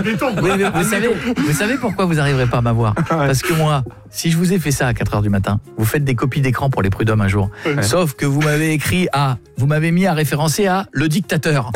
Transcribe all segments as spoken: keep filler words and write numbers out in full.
admettons. Oui, mais vous, savez, vous savez pourquoi vous n'arriverez pas à m'avoir? Parce que moi, si je vous ai fait ça à quatre heures du matin, vous faites des copies d'écran pour les prud'hommes un jour. Ouais. Sauf que vous m'avez écrit à, vous m'avez mis à référencer à le dictateur.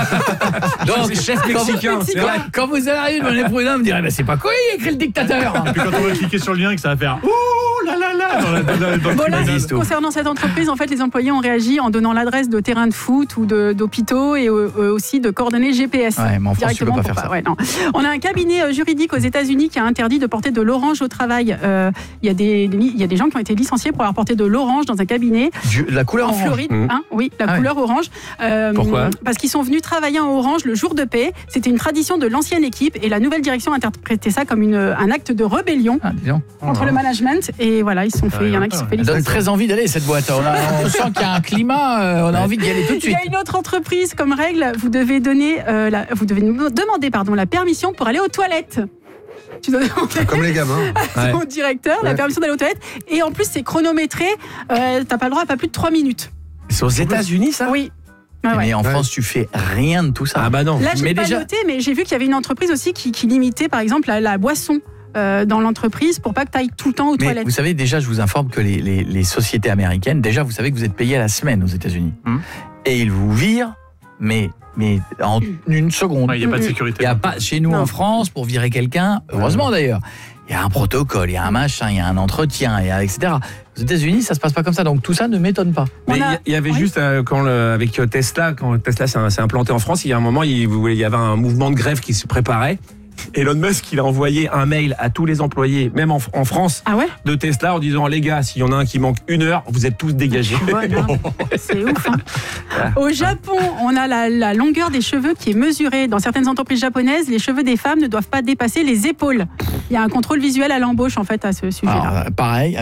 Donc, chef mexicain. Quand, quand, quand vous allez arriver devant les prud'hommes, vous direz, bah, c'est pas quoi, il a écrit le dictateur. Et puis quand on va cliquer sur le lien, que ça va faire ouh là là là dans la, dans la, dans le bon, là, concernant cette entreprise, en fait, les employés ont réagi en donnant l'adresse de terrains de foot ou de, d'hôpitaux et euh, aussi de coordonnées G P S. Ouais, mais en France, tu peux pas faire ça. Ouais, non. On a un cabinet juridique aux États-Unis qui a interdit de porter de l'orange au travail. Euh, il y a des, il y a des gens qui ont été licenciés pour avoir porté de l'orange dans un cabinet. Du, la couleur en orange. Floride, mmh. hein, oui, la ah couleur ouais. orange. Euh, Pourquoi? Parce qu'ils sont venus travailler en orange le jour de paix. C'était une tradition de l'ancienne équipe et la nouvelle direction a interprété ça comme une, un acte de rébellion ah, contre oh. le management. Et voilà, ils sont fait. Il y en a qui se fait. Ça donne très envie d'aller cette boîte. On, a, on sent qu'il y a un climat. Euh, on a envie d'y aller tout de suite. Il y a une autre entreprise comme règle. Vous devez donner, euh, la, vous devez demander pardon la permission pour aller aux toilettes. Tu dois demander comme les gamins. À ton ouais. directeur ouais. la permission d'aller aux toilettes. Et en plus c'est chronométré. Euh, t'as pas le droit à pas plus de trois minutes. C'est aux États-Unis ça? Oui. Ah ouais. Mais en ouais. France, tu fais rien de tout ça. Ah bah non. Là, j'ai mais pas déjà... noté, mais j'ai vu qu'il y avait une entreprise aussi qui, qui limitait, par exemple, la, la boisson euh, dans l'entreprise pour pas que tu ailles tout le temps aux mais toilettes. Vous savez, déjà, je vous informe que les, les, les sociétés américaines, déjà, vous savez que vous êtes payé à la semaine aux États-Unis. Mmh. Et ils vous virent, mais... mais en une seconde. Il ouais, n'y a pas de sécurité. Y a pas, chez nous, non. en France, pour virer quelqu'un, heureusement d'ailleurs, il y a un protocole, il y a un machin, il y a un entretien, y a, et cetera. Aux États-Unis, ça se passe pas comme ça, donc tout ça ne m'étonne pas. Mais il a... y, y avait oui. juste euh, quand le, avec Tesla, quand Tesla s'est, s'est implanté en France, il y a un moment, il, il y avait un mouvement de grève qui se préparait. Elon Musk, il a envoyé un mail à tous les employés, même en, en France, ah ouais de Tesla, en disant les gars, s'il y en a un qui manque une heure, vous êtes tous dégagés. Ouais, c'est ouf. Hein. Au Japon, on a la, la longueur des cheveux qui est mesurée. Dans certaines entreprises japonaises, les cheveux des femmes ne doivent pas dépasser les épaules. Il y a un contrôle visuel à l'embauche en fait à ce sujet-là. Alors, pareil.